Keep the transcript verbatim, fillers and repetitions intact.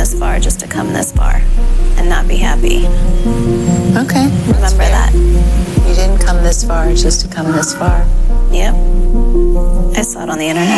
this far just to come this far and not be happy. Okay. Remember that. You didn't come this far just to come this far. Yep. I saw it on the internet.